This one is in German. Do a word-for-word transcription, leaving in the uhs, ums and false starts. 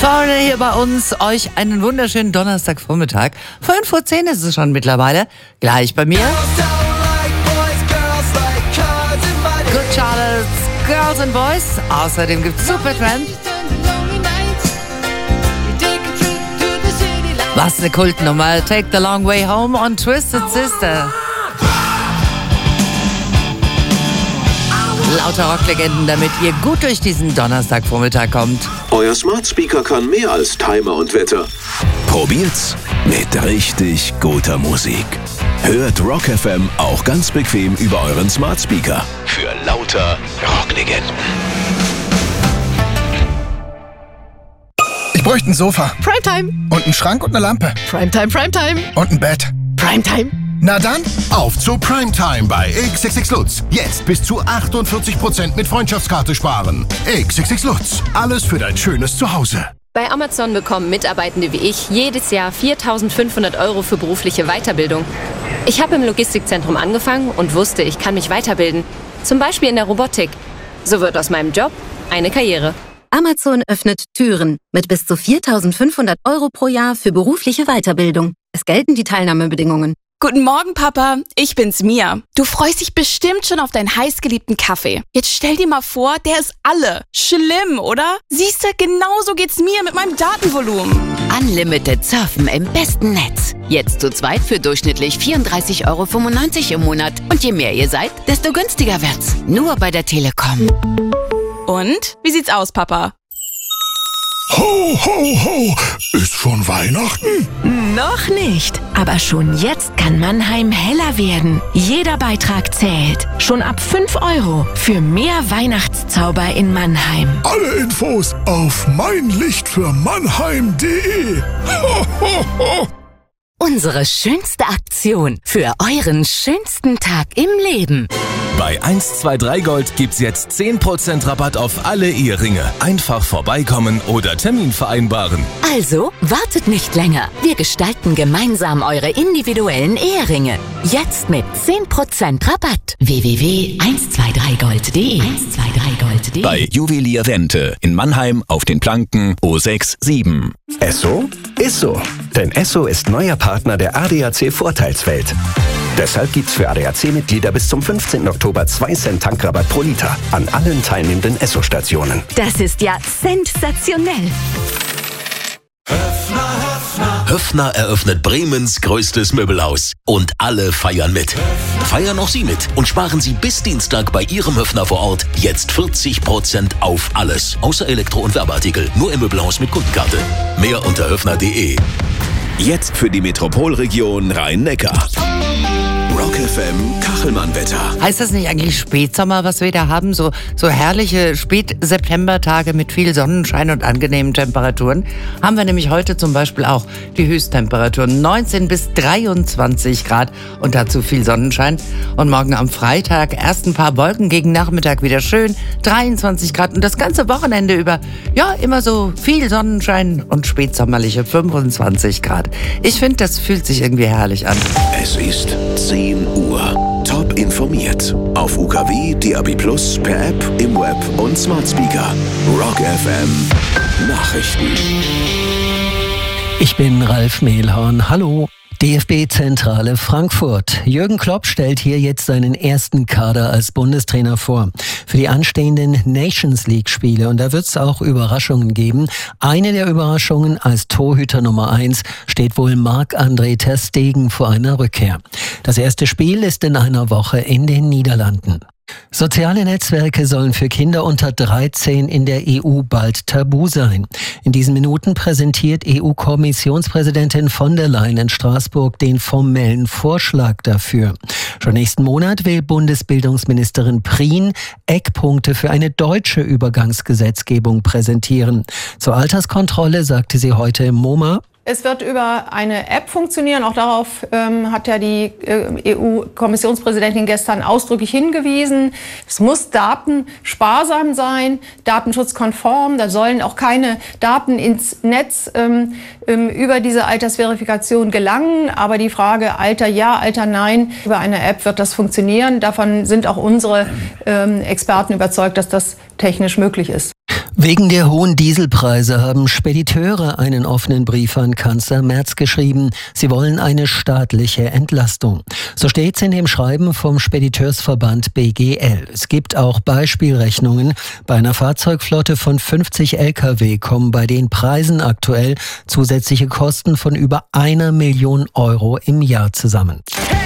Vorne hier bei uns, euch einen wunderschönen Donnerstagvormittag. fünf Uhr zehn ist es schon mittlerweile. Gleich bei mir. Good Charlotte, Girls and Boys. Außerdem gibt's Supertramp. Was eine Kultnummer. Take the Long Way Home und Twisted Sister. Lauter Rocklegenden, damit ihr gut durch diesen Donnerstagvormittag kommt. Euer Smart Speaker kann mehr als Timer und Wetter. Probiert's mit richtig guter Musik. Hört Rock F M auch ganz bequem über euren Smart Speaker. Für lauter Rocklegenden. Ich bräuchte ein Sofa. Primetime. Und einen Schrank und eine Lampe. Primetime, Primetime. Und ein Bett. Primetime. Na dann, auf zu Primetime bei X X X Lutz. Jetzt bis zu achtundvierzig Prozent mit Freundschaftskarte sparen. X X X Lutz. Alles für dein schönes Zuhause. Bei Amazon bekommen Mitarbeitende wie ich jedes Jahr viertausendfünfhundert Euro für berufliche Weiterbildung. Ich habe im Logistikzentrum angefangen und wusste, ich kann mich weiterbilden. Zum Beispiel in der Robotik. So wird aus meinem Job eine Karriere. Amazon öffnet Türen mit bis zu viertausendfünfhundert Euro pro Jahr für berufliche Weiterbildung. Es gelten die Teilnahmebedingungen. Guten Morgen, Papa. Ich bin's, Mia. Du freust dich bestimmt schon auf deinen heißgeliebten Kaffee. Jetzt stell dir mal vor, der ist alle. Schlimm, oder? Siehste, genauso geht's mir mit meinem Datenvolumen. Unlimited Surfen im besten Netz. Jetzt zu zweit für durchschnittlich vierunddreißig Euro fünfundneunzig im Monat. Und je mehr ihr seid, desto günstiger wird's. Nur bei der Telekom. Und? Wie sieht's aus, Papa? Ho, ho, ho! Ist schon Weihnachten? Noch nicht, aber schon jetzt kann Mannheim heller werden. Jeder Beitrag zählt. Schon ab fünf Euro für mehr Weihnachtszauber in Mannheim. Alle Infos auf mein Licht für Mannheim punkt de. Ho, ho, ho! Unsere schönste Aktion für euren schönsten Tag im Leben. Bei eins zwei drei Gold gibt's jetzt zehn Prozent Rabatt auf alle Eheringe. Einfach vorbeikommen oder Termin vereinbaren. Also wartet nicht länger. Wir gestalten gemeinsam eure individuellen Eheringe. Jetzt mit zehn Prozent Rabatt. w w w punkt eins zwei drei gold punkt de eins zwei drei gold punkt de Bei Juwelier Wente in Mannheim auf den Planken O sechs sieben. Esso ist so. Denn Esso ist neuer Partner der A D A C Vorteilswelt. Deshalb gibt's für A D A C-Mitglieder bis zum fünfzehnten Oktober zwei Cent Tankrabatt pro Liter an allen teilnehmenden Esso-Stationen. Das ist ja sensationell. Höffner eröffnet Bremens größtes Möbelhaus. Und alle feiern mit. Feiern auch Sie mit und sparen Sie bis Dienstag bei Ihrem Höffner vor Ort jetzt vierzig Prozent auf alles. Außer Elektro- und Werbeartikel. Nur im Möbelhaus mit Kundenkarte. Mehr unter höffner punkt de. Jetzt für die Metropolregion Rhein-Neckar. Rock F M Kachelmann-Wetter. Heißt das nicht eigentlich Spätsommer, was wir da haben? So, so herrliche Spät-September-Tage mit viel Sonnenschein und angenehmen Temperaturen. Haben wir nämlich heute zum Beispiel auch die Höchsttemperaturen neunzehn bis dreiundzwanzig Grad und dazu viel Sonnenschein. Und morgen am Freitag erst ein paar Wolken, gegen Nachmittag wieder schön, dreiundzwanzig Grad. Und das ganze Wochenende über, ja, immer so viel Sonnenschein und spätsommerliche fünfundzwanzig Grad. Ich finde, das fühlt sich irgendwie herrlich an. Es ist zehn Uhr. Top informiert. Auf U K W, D A B Plus, per App, im Web und Smart Speaker. Rock F M Nachrichten. Ich bin Ralf Mehlhorn. Hallo. D F B-Zentrale Frankfurt. Jürgen Klopp stellt hier jetzt seinen ersten Kader als Bundestrainer vor. Für die anstehenden Nations League-Spiele. Und da wird es auch Überraschungen geben. Eine der Überraschungen: als Torhüter Nummer eins steht wohl Marc-André ter Stegen vor einer Rückkehr. Das erste Spiel ist in einer Woche in den Niederlanden. Soziale Netzwerke sollen für Kinder unter dreizehn in der E U bald tabu sein. In diesen Minuten präsentiert E U-Kommissionspräsidentin von der Leyen in Straßburg den formellen Vorschlag dafür. Schon nächsten Monat will Bundesbildungsministerin Prien Eckpunkte für eine deutsche Übergangsgesetzgebung präsentieren. Zur Alterskontrolle sagte sie heute im MoMA: Es wird über eine App funktionieren. Auch darauf ähm, hat ja die äh, E U-Kommissionspräsidentin gestern ausdrücklich hingewiesen. Es muss datensparsam sein, datenschutzkonform. Da sollen auch keine Daten ins Netz ähm, ähm, über diese Altersverifikation gelangen. Aber die Frage Alter ja, Alter nein, über eine App wird das funktionieren. Davon sind auch unsere ähm, Experten überzeugt, dass das technisch möglich ist. Wegen der hohen Dieselpreise haben Spediteure einen offenen Brief an Kanzler Merz geschrieben. Sie wollen eine staatliche Entlastung. So steht's in dem Schreiben vom Spediteursverband B G L. Es gibt auch Beispielrechnungen. Bei einer Fahrzeugflotte von fünfzig L K W kommen bei den Preisen aktuell zusätzliche Kosten von über einer Million Euro im Jahr zusammen. Hey!